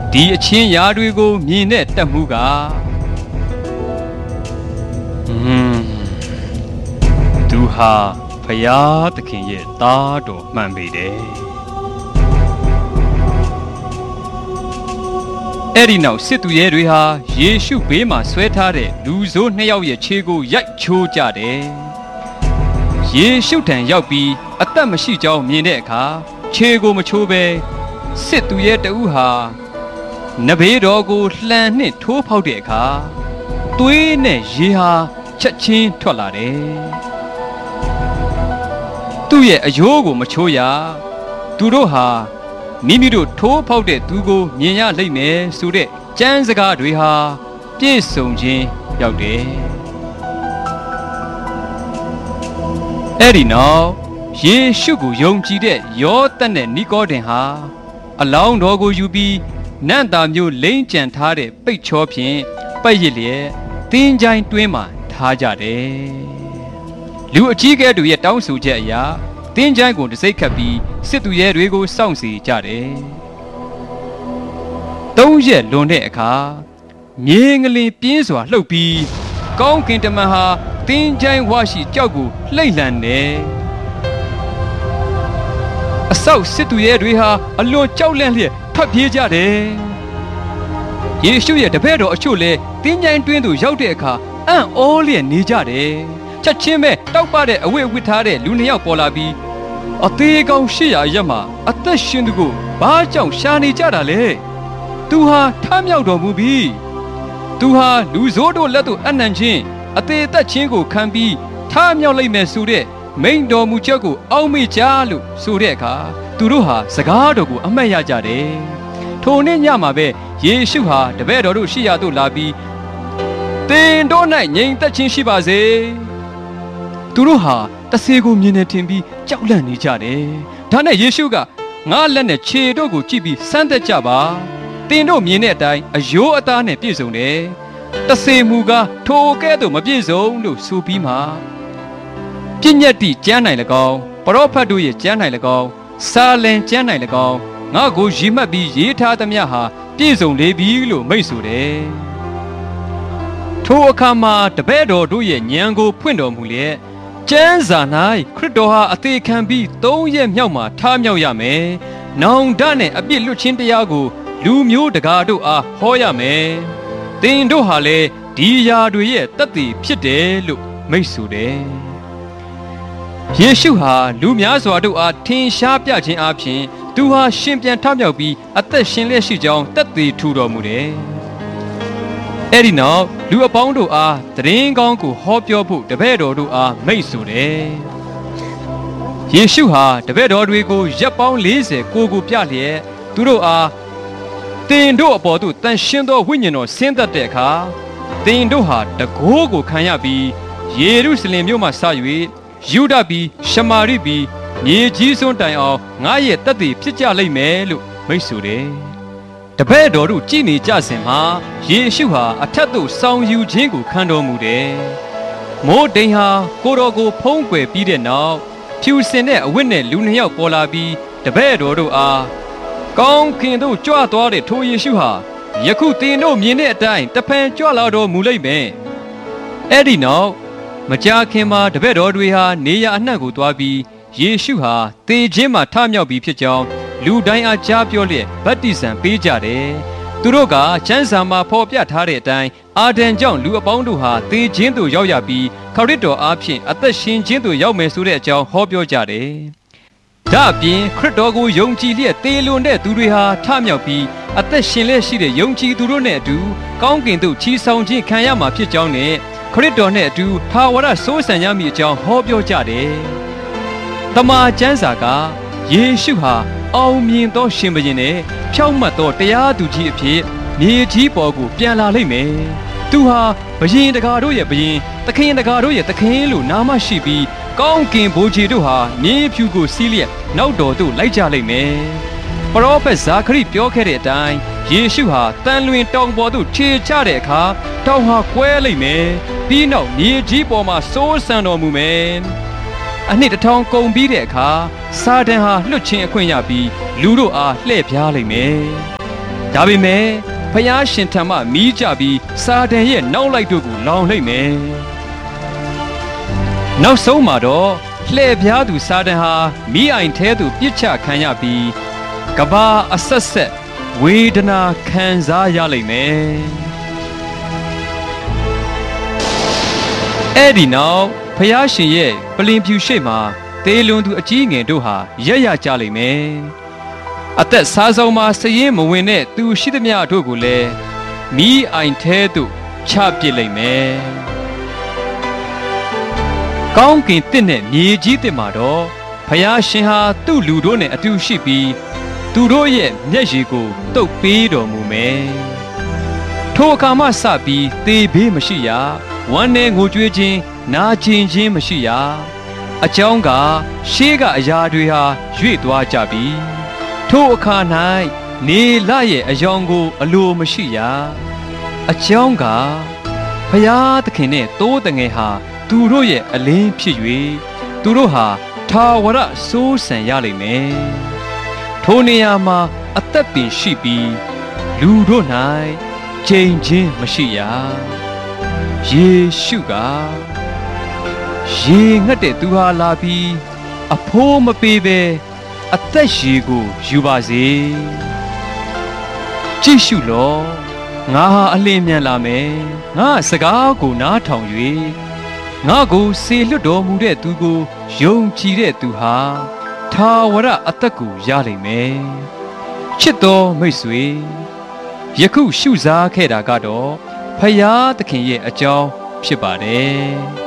ဒီအချင်းရာတွေကိုမြင်တဲ့တက်မှုကသူဟာဖယားသခင်ရဲ့သားတော်မှန်ပေတယ်အဲ့ဒီနောက်စစ်သူရဲတွေဟာယေရှုဘေးမှာဆွဲထားတဲ့လူဆိုး2ယောက်ရဲ့ခြေကိုရိုက်ချိုးကြတယ်ယေရှုထံရောက်ပြီးအသက်မရှိကြောင်းမြင်တဲ့အခါခြေကိုမချိုးဘဲစစ်သူရဲတဦးဟာနဘေးတော်ကိုလှန်နှင့်ထိုးဖောက်တဲ့အခါသွေးနဲ့ရေဟာချက်ချင်းထွက်လာတယ်သူ့ရဲ့အယိုးကိုမချိုးရသူတို့ဟာမိမိတို့ထိုးဖောက်တဲ့သူကိုမြင်ရလိမ့်မယ်ဆိုတဲ့ကျမ်းစကားတွေဟာပြည့်စုံခြင်းရောက်တယ်အဲ့ဒီနောက်ယေရှုကိုယုံကြည်တဲ့ယောသတ်နဲ့နီကောဒင်ဟာအလောင်းတော်ကိုယူပြီးနန့်တာမျိုးလိမ့်ကြံထားတဲ့ပိတ်ချောဖြင့်ပတ်ရစ်လျက်သင်္ချိုင်းတွင်းမှာထားကြတယ်လူအကြီးကဲတို့ရဲ့တောင်းဆိုချက်အရာသင်္ချိုင်းကိုတစိမ့်ခတ်ပြီးစစ်သူရဲတွေကိုစောင့်စီကြတယ်3 ရက်လွန်တဲ့အခါမြေငလင်ပြင်းစွာလှုပ်ပြီးကောင်းကင်တမန်ဟာသင်္ချိုင်းဝရှိကြောက်ကိုလှိမ့်လှန်တယ်အဆောက်စစ်သူရဲတွေဟာအလွန်ကြောက်လန့်လျက်ထွက်ပြေးကြတယ်ယေရှုရဲ့တပည့်တော်အချို့လည်းသင်္ချိုင်းတွင်းသို့ရောက်တဲ့အခါအံ့ဩလျက်နေကြတယ်ချက်ချင်းပဲတောက်ပတဲ့အဝတ်ဝတ်ထားတဲ့လူ2ယောက်ပေါ်လာပြီးအသေးကောင်800ရက်မှာအသက်ရှင်သူကိုဘာကြောင့်ရှာနေကြတာလဲသူဟာထမြောက်တော်မူပြီသူဟာလူဆိုးတို့လက်သို့အနံ့ချင်းအသေးသက်ချင်းကိုခံပြီးထမြောက်လိုက်မယ်ဆိုတဲ့မိန်တော်မူချက်ကိုအောက်မေ့ကြလို့ဆိုတဲ့အခါသူတို့ဟာစကားတော်ကိုအမှတ်ရကြတယ်ထိုနေ့ညမှာပဲယေရှုဟာတပည့်တော်တို့ရှိရာသို့လာပြီးသင်တို့၌ငြိမ်သက်ခြင်းရှိပါစေသူတို့ဟာတဆေကိုမြင်နေထင်ပြီးကြောက်လန့်နေကြတယ်ဒါနဲ့ယေရှုကငါလက်နဲ့ခြေတို့ကိုကြည့်ပြီးစမ်းသပ်ကြပါသင်တို့မြင်တဲ့အတိုင်းအယိုးအသားနဲ့ပြည့်စုံတယ်တဆေမူကားထိုကဲ့သို့မပြည့်စုံလို့ဆိုပြီးမှပြည့်ညတ်တိကျမ်း၌၎င်းပရောဖက်တို့ရဲ့ကျမ်း၌၎င်းစာလင်ကျမ်း၌၎င်းငါကိုရည်မှတ်ပြီးရေးထားသမျှဟာပြည့်စုံလေပြီလို့မိန့်ဆိုတယ်ထိုအခါမှာတပည့်တော်တို့ရဲ့ဉာဏ်ကိုဖွင့်တော်မူလျက်ကျမ်းစာ၌ခရစ်တော်ဟာအသေးခံပြီး3 ရက်မြောက်မှာထမြောက်ရမယ်။နောင်တနဲ့အပြစ်လွတ်ခြင်းတရားကိုလူမျိုးတကာတို့အားဟောရမယ်။သင်တို့ဟာလည်းဒီຢာတွေရဲ့သက်သေဖြစ်တယ်လို့မိန့်ဆိုတယ်။ယေရှုဟာလူများစွာတို့အားထင်ရှားပြခြင်းအပြင်သူဟာရှင်ပြန်ထမြောက်ပြီးအသက်ရှင်လျက်ရှိကြောင်းသက်သေထူတော်မူတယ်။အဲ့ဒီနောက်လူအပေါင်းတို့အားသတင်းကောင်းကိုဟောပြောဖို့တပည့်တော်တို့အားမိန့်ဆိုတယ်။ယေရှုဟာတပည့်တော်တွေကိုရက်ပေါင်း40ကိုပြလျက်သူတို့အားသင်တို့အပေါ်သို့တန်ရှင်းသောဝိညာဉ်တော်ဆင်းသက်တဲ့အခါသင်တို့ဟာတကိုးကိုခံရပြီးယေရုရှလင်မြို့မှစ၍ယူဒပြည်ရှမာရိပြည်မြေကြီးစွန်းတိုင်အောင်ငါရဲ့သက်သေဖြစ်ကြလိမ့်မယ်လို့မိန့်ဆိုတယ်။တပည့်တော်တို့ကြည်နေကြစဉ်မှာယေရှုဟာအထက်သို့ဆောင်ယူခြင်းကိုခံတော်မူတယ်။မိုးတိမ်ဟာကိုတော်ကိုဖုံးကွယ်ပြီးတဲ့နောက်ဖြူစင်တဲ့အဝတ်နဲ့လူ2ယောက်ပေါ်လာပြီးတပည့်တော်တို့အားကောင်းခင်သို့ကြွသွားတဲ့ထိုယေရှုဟာယခုသင်တို့မြင်တဲ့အတိုင်းတဖန်ကြွလာတော်မူလိမ့်မယ်။အဲ့ဒီနောက်မကြာခင်မှာတပည့်တော်တွေဟာနေရာအနှံ့ကိုသွားပြီးယေရှုဟာသေခြင်းမှာထမြောက်ပြီးဖြစ်ကြောင်းလူတိုင်းအားကြားပြောလျက်ဗတ္တိဇံပေးကြတယ်။သူတို့ကကျမ်းစာမှာဖော်ပြထားတဲ့အတိုင်းအာဒံကြောင့်လူအပေါင်းတို့ဟာသေခြင်းသို့ရောက်ရပြီးခရစ်တော်အားဖြင့်အသက်ရှင်ခြင်းသို့ရောက်မယ်ဆိုတဲ့အကြောင်းဟောပြောကြတယ်။ဒါအပြင်ခရစ်တော်ကိုယုံကြည်လျက်သေလွန်တဲ့သူတွေဟာထမြောက်ပြီးအသက်ရှင်လျက်ရှိတဲ့ယုံကြည်သူတို့နဲ့အတူကောင်းကင်သို့ချီဆောင်ခြင်းခံရမှာဖြစ်ကြောင်းနဲ့ခရစ်တော်နဲ့အတူထာဝရစိုးစံရမည်အကြောင်းဟောပြောကြတယ်။တမန်ကျမ်းစာကယေရှုဟာအောင်မြင်သောရှင်ဘုရင်နဲ့ဖြောင့်မတ်သောတရားသူကြီးအဖြစ်မြေကြီးပေါ်ကိုပြန်လာလိမ့်မယ်။သူဟာဘုရင်တကာတို့ရဲ့ဘုရင်သခင်တကာတို့ရဲ့သခင်လို့နာမရှိပြီးကောင်းကင်ဘိုးကြီးတို့ဟာမြေဖြူကိုစီးလျက်နောက်တော်သို့လိုက်ကြလိမ့်မယ်။ပရောဖက်ဇာခရိပြောခဲ့တဲ့အတိုင်းယေရှုဟာတန်လွင်တောင်ပေါ်သို့ခြေချတဲ့အခါတောင်ဟာကွဲလိမ့်မယ်။ပြီးနောက်မြေကြီးပေါ်မှာစိုးစံတော်မူမယ်။အနှစ်1000ကုန်ပြီးတဲ့အခါစာတန်ဟာလွတ်ခြင်းအခွင့်ရပြီးလူတို့အားလှည့်ပြားလိမ့်မယ်။ဒါပေမဲ့ဖယားရှင်ထံမှမီးကြပြီးစာတန်ရဲ့နောက်လိုက်တို့ကိုလောင်လိုက်မယ်နောက်ဆုံးမှာတော့လှည့်ပြားသူစာတန်ဟာမိအိုင်ထဲသို့ပြစ်ချခံရပြီးကဘာအဆက်ဆက်ဝေဒနာခံစားရလိမ့်မယ်အဲ့ဒီနောက်ဖယားရှင်ရဲ့ပလင်ဖြူရှိမှတေလွန်သူအကြီးငယ်တို့ဟာရက်ရကြလိမ့်မယ်အသက်စားဆုံးမှာစရင်မဝင်တဲ့သူရှိသမျှတို့ကိုလည်းမိအိုင်ထဲသို့ချပစ်လိုက်မယ်ကောင်းကင်တစ်နဲ့မြေကြီးတစ်မှာတော့ဖယားရှင်ဟာသူ့လူတို့နဲ့အတူရှိပြီးသူတို့ရဲ့မျက်ရည်ကိုတုပ်ပေးတော်မူမယ်ထိုအခါမှစပြီးသေဘေးမရှိရဝမ်းနဲ့ငိုကြွေးခြင်းနာကျင်ခြင်းမရှိရအကြောင်းကရှေးကအရာတွေဟာရွေ့သွားကြပြီထိုအခါ၌နေလရဲ့အယောင်ကိုအလိုမရှိရအကြောင်းကဖယားသခင်နဲ့တိုးတငယ်ဟာသူတို့ရဲ့အလင်းဖြစ်၍သူတို့ဟာထာဝရစိုးစံရလိမ့်မယ်ထိုနေရာမှာအသက်ပင်ရှိပြီးလူတို့၌ချိန်ချင်းမရှိရယေရှုကရေငတ်တဲ့သူဟာလာပြီးအဖိုးမပေးပဲအသက်ရေကိုယူပါစေကြည့်ရှုလောငါဟာအလင်းမြန်လာမယ်ငါစကားကိုနားထောင်၍ငါကိုစေလွတ်တော်မူတဲ့သူကိုယုံကြည်တဲ့သူဟာထာဝရအသက်ကိုရလိမ့်မယ်ချစ်တော်မိတ်ဆွေယခုရှုစားခဲ့တာကတော့ဖယားသခင်ရဲ့အကြောင်းဖြစ်ပါတယ်